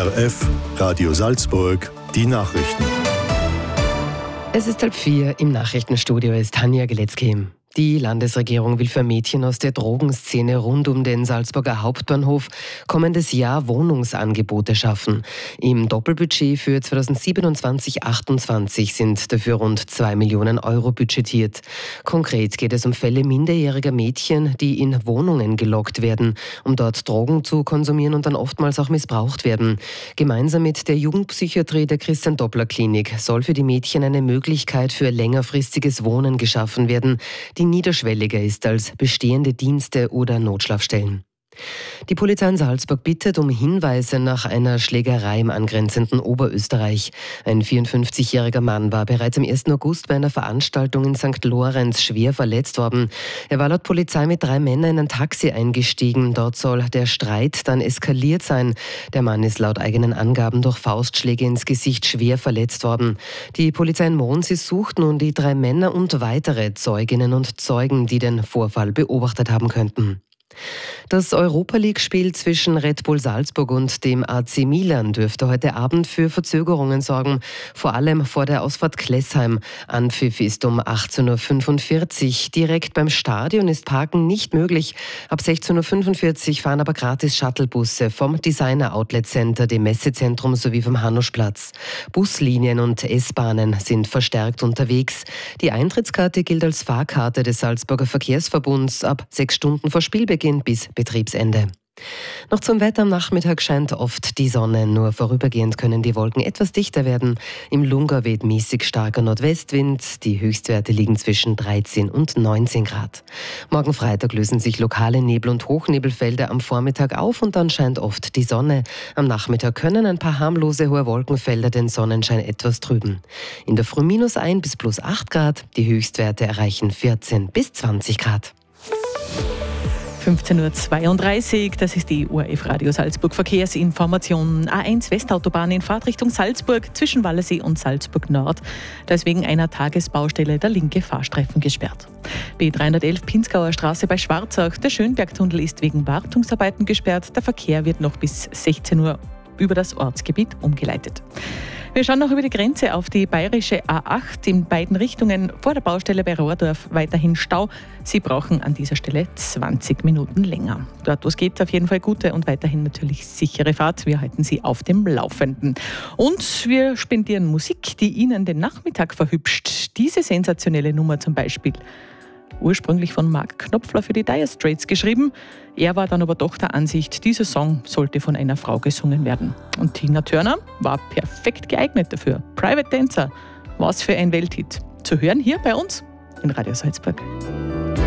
ORF Radio Salzburg, die Nachrichten. Es ist 3:30. Im Nachrichtenstudio ist Tanja Geletzky. Die Landesregierung will für Mädchen aus der Drogenszene rund um den Salzburger Hauptbahnhof kommendes Jahr Wohnungsangebote schaffen. Im Doppelbudget für 2027/28 sind dafür rund 2 Millionen Euro budgetiert. Konkret geht es um Fälle minderjähriger Mädchen, die in Wohnungen gelockt werden, um dort Drogen zu konsumieren und dann oftmals auch missbraucht werden. Gemeinsam mit der Jugendpsychiatrie der Christian-Doppler-Klinik soll für die Mädchen eine Möglichkeit für längerfristiges Wohnen geschaffen werden, die niederschwelliger ist als bestehende Dienste oder Notschlafstellen. Die Polizei in Salzburg bittet um Hinweise nach einer Schlägerei im angrenzenden Oberösterreich. Ein 54-jähriger Mann war bereits am 1. August bei einer Veranstaltung in St. Lorenz schwer verletzt worden. Er war laut Polizei mit 3 Männern in ein Taxi eingestiegen. Dort soll der Streit dann eskaliert sein. Der Mann ist laut eigenen Angaben durch Faustschläge ins Gesicht schwer verletzt worden. Die Polizei in Mons sucht nun die 3 Männer und weitere Zeuginnen und Zeugen, die den Vorfall beobachtet haben könnten. Das Europa-League-Spiel zwischen Red Bull Salzburg und dem AC Milan dürfte heute Abend für Verzögerungen sorgen, vor allem vor der Ausfahrt Klessheim. Anpfiff ist um 18.45 Uhr. Direkt beim Stadion ist Parken nicht möglich. Ab 16.45 Uhr fahren aber gratis Shuttlebusse vom Designer Outlet Center, dem Messezentrum sowie vom Hanuschplatz. Buslinien und S-Bahnen sind verstärkt unterwegs. Die Eintrittskarte gilt als Fahrkarte des Salzburger Verkehrsverbunds ab 6 Stunden vor Spielbeginn bis Betriebsende. Noch zum Wetter: am Nachmittag scheint oft die Sonne, nur vorübergehend können die Wolken etwas dichter werden. Im Lungau weht mäßig starker Nordwestwind, die Höchstwerte liegen zwischen 13 und 19 Grad. Morgen Freitag lösen sich lokale Nebel- und Hochnebelfelder am Vormittag auf und dann scheint oft die Sonne. Am Nachmittag können ein paar harmlose hohe Wolkenfelder den Sonnenschein etwas trüben. In der Früh -1 bis +8 Grad, die Höchstwerte erreichen 14 bis 20 Grad. 15.32 Uhr, das ist die ORF Radio Salzburg Verkehrsinformation. A1 Westautobahn in Fahrtrichtung Salzburg zwischen Wallersee und Salzburg Nord. Da ist wegen einer Tagesbaustelle der linke Fahrstreifen gesperrt. B311 Pinzgauer Straße bei Schwarzach. Der Schönbergtunnel ist wegen Wartungsarbeiten gesperrt. Der Verkehr wird noch bis 16 Uhr über das Ortsgebiet umgeleitet. Wir schauen noch über die Grenze auf die bayerische A8 in beiden Richtungen. Vor der Baustelle bei Rohrdorf weiterhin Stau. Sie brauchen an dieser Stelle 20 Minuten länger. Dort, wo es geht, auf jeden Fall gute und weiterhin natürlich sichere Fahrt. Wir halten Sie auf dem Laufenden. Und wir spendieren Musik, die Ihnen den Nachmittag verhübscht. Diese sensationelle Nummer zum Beispiel. Ursprünglich von Mark Knopfler für die Dire Straits geschrieben. Er war dann aber doch der Ansicht, dieser Song sollte von einer Frau gesungen werden. Und Tina Turner war perfekt geeignet dafür. Private Dancer, was für ein Welthit. Zu hören hier bei uns in Radio Salzburg.